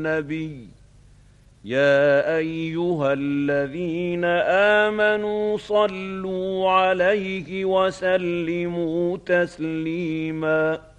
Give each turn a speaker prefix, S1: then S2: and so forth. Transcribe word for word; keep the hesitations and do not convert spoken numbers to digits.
S1: النبي يا أيها الذين آمنوا صلوا عليه وسلموا تسليما